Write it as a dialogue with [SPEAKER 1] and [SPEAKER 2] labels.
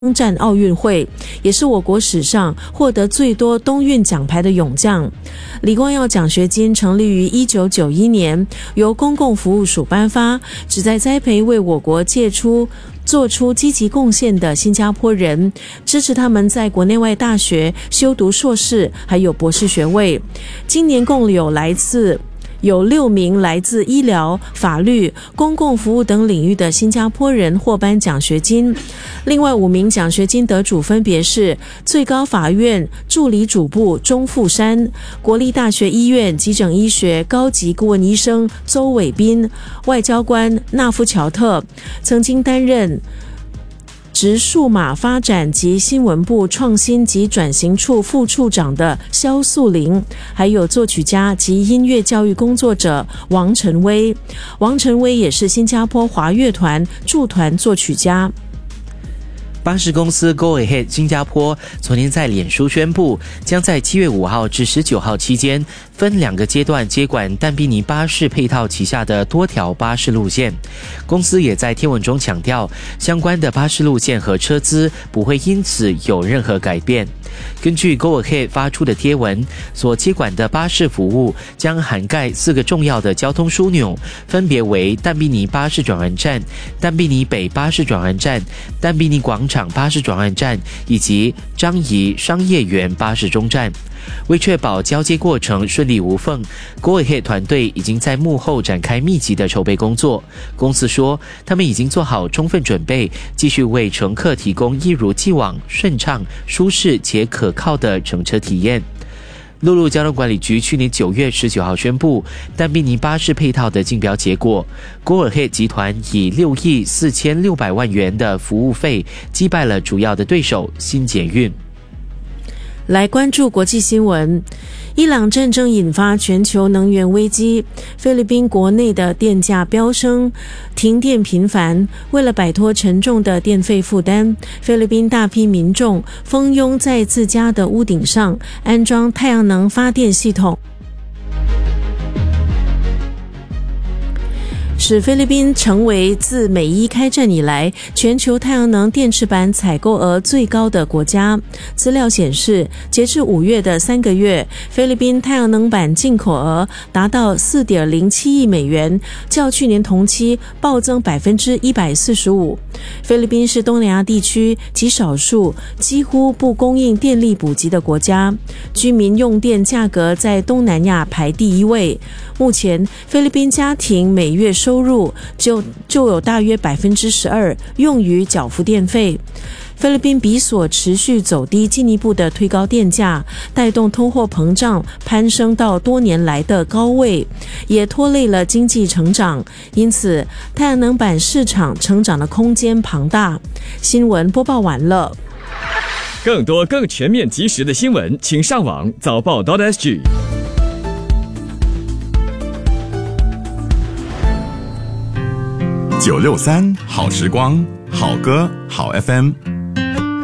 [SPEAKER 1] 战奥运会，也是我国史上获得最多冬运奖牌的勇将。李光耀奖学金成立于1991年，由公共服务署颁发，旨在栽培为我国做出积极贡献的新加坡人，支持他们在国内外大学修读硕士还有博士学位。今年共有6名来自医疗、法律、公共服务等领域的新加坡人获颁奖学金。另外5名奖学金得主分别是最高法院助理主簿钟富山、国立大学医院急诊医学高级顾问医生周伟斌、外交官纳夫乔特，曾经担任职数码发展及新闻部创新及转型处副处长的萧素玲，还有作曲家及音乐教育工作者王晨威。王晨威也是新加坡华乐团驻团作曲家。
[SPEAKER 2] 巴士公司 Go Ahead 新加坡昨天在脸书宣布，将在7月5号至19号期间分2个阶段接管淡碧尼巴士配套旗下的多条巴士路线。公司也在贴文中强调，相关的巴士路线和车资不会因此有任何改变。根据 Go Ahead 发出的贴文，所接管的巴士服务将涵盖4个重要的交通枢纽，分别为淡碧尼巴士转换站、淡碧尼北巴士转换站、淡碧尼广场巴士转换站以及樟宜商业园巴士中站。为确保交接过程顺利无缝， Go Ahead 团队已经在幕后展开密集的筹备工作。公司说，他们已经做好充分准备，继续为乘客提供一如既往顺畅、舒适且可靠的乘车体验。陆路交通管理局去年9月19号宣布淡碧尼巴士配套的竞标结果， Go Ahead 集团以6亿4600万元的服务费击败了主要的对手新捷运。
[SPEAKER 1] 来关注国际新闻，伊朗战争引发全球能源危机，菲律宾国内的电价飙升，停电频繁。为了摆脱沉重的电费负担，菲律宾大批民众蜂拥在自家的屋顶上安装太阳能发电系统，使菲律宾成为自美伊开战以来全球太阳能电池板采购额最高的国家。资料显示，截至5月的3个月，菲律宾太阳能板进口额达到 4.07 亿美元，较去年同期暴增 145%。菲律宾是东南亚地区极少数几乎不供应电力补给的国家，居民用电价格在东南亚排第1位。目前菲律宾家庭每月收入就有大约 12% 用于缴付电费。菲律宾比索持续走低，进一步的推高电价，带动通货膨胀攀升到多年来的高位，也拖累了经济成长。因此太阳能板市场成长的空间庞大。新闻播报完了。
[SPEAKER 3] 更多更全面及时的新闻，请上网早报.sg。
[SPEAKER 4] 963好时光，好歌好 FM。